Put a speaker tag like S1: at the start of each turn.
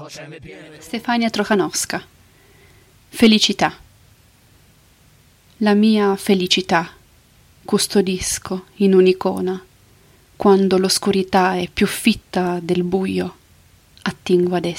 S1: Stefania Trochanowska. Felicità. La mia felicità custodisco in un'icona, quando l'oscurità è più fitta del buio, attingo ad essa.